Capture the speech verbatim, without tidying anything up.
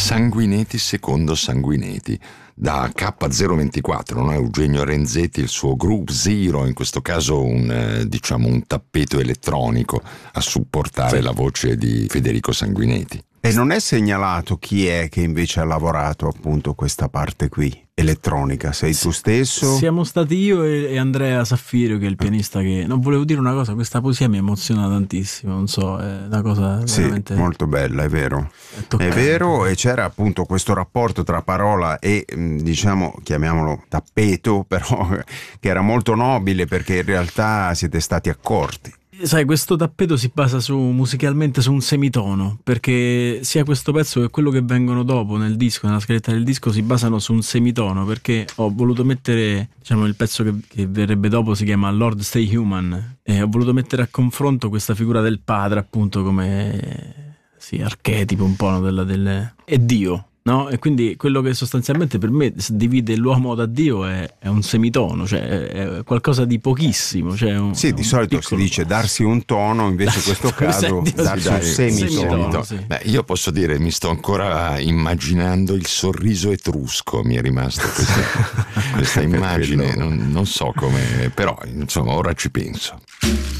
Sanguineti secondo Sanguineti, da K zero ventiquattro, no? Eugenio Renzetti, il suo Group Zero, in questo caso un, eh, diciamo un tappeto elettronico a supportare sì. la voce di Federico Sanguineti. E non è segnalato chi è che invece ha lavorato appunto questa parte qui, elettronica? Sei tu stesso? Siamo stati io e, e Andrea Saffirio, che è il pianista. Che non volevo dire una cosa, questa poesia mi emoziona tantissimo, non so, è una cosa veramente sì, molto bella, è vero. È, è vero, e c'era appunto questo rapporto tra parola e diciamo, chiamiamolo tappeto, però che era molto nobile, perché in realtà siete stati accorti. Sai, questo tappeto si basa su musicalmente su un semitono, perché sia questo pezzo che quello che vengono dopo nel disco, nella scaletta del disco, si basano su un semitono, perché ho voluto mettere, diciamo, il pezzo che, che verrebbe dopo si chiama Lord Stay Human, e ho voluto mettere a confronto questa figura del padre, appunto, come sì, archetipo un po' della, del è Dio. No? E quindi quello che sostanzialmente per me divide l'uomo da Dio è, è un semitono, cioè è qualcosa di pochissimo. Cioè un, sì, di solito piccolo... si dice darsi un tono, invece in questo caso darsi un semitono. semitono sì. Beh, io posso dire, mi sto ancora immaginando il sorriso etrusco, mi è rimasta questa, questa immagine, non, non so come, però insomma ora ci penso.